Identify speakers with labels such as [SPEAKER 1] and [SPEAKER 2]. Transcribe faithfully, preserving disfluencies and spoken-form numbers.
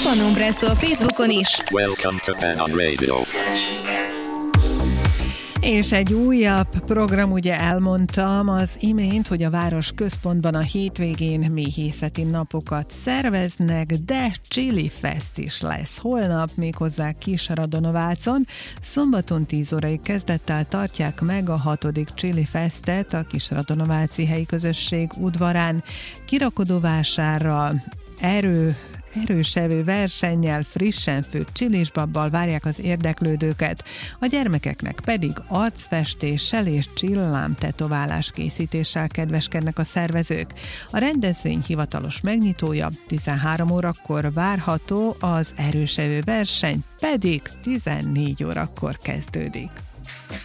[SPEAKER 1] Phannom Presszó a Facebookon is.
[SPEAKER 2] Welcome to Phannom Radio.
[SPEAKER 3] És egy újabb program, ugye elmondtam az imént, hogy a város központban a hétvégén méhészeti napokat szerveznek, de Chili Fest is lesz holnap, méghozzá Kisradonovácon. Szombaton tíz órai kezdettel tartják meg a hatodik Chili Festet a Kisradonováci helyi közösség udvarán. Kirakodóvásárral, erő erősevő versennyel, frissen főtt csilisbabbal várják az érdeklődőket, a gyermekeknek pedig arcfestéssel és csillámtetoválás készítéssel kedveskednek a szervezők. A rendezvény hivatalos megnyitója tizenhárom órakor várható, az erősevő verseny pedig tizennégy órakor kezdődik.